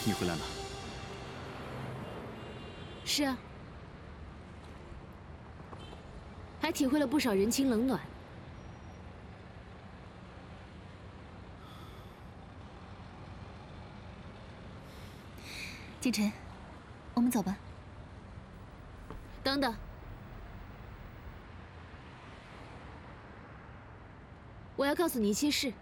你回来了。 是啊，还体会了不少人情冷暖。 锦晨，我们走吧。 等等，我要告诉你一些事。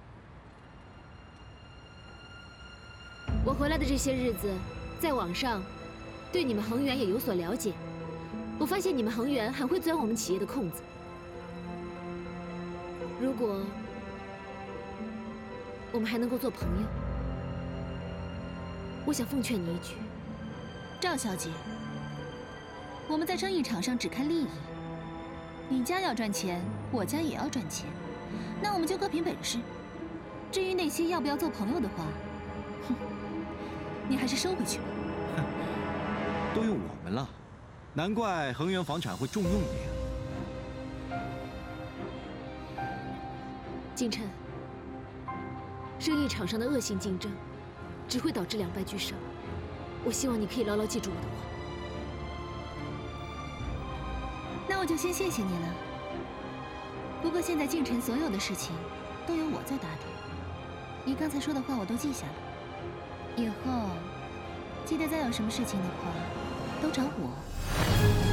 我回来的这些日子，在网上对你们恒源也有所了解。我发现你们恒源很会钻我们企业的空子。如果我们还能够做朋友，我想奉劝你一句。 赵小姐，我们在生意场上只看利益，你家要赚钱，我家也要赚钱，那我们就各凭本事。至于那些要不要做朋友的话，哼，你还是收回去吧。 都用我们了，难怪恒源房产会重用你啊。 锦晨，生意场上的恶性竞争，只会导致两败俱伤。我希望你可以牢牢记住我的话。 那我就先谢谢你了。不过现在晋城所有的事情都由我在打理，你刚才说的话我都记下了。以后记得再有什么事情的话，都找我。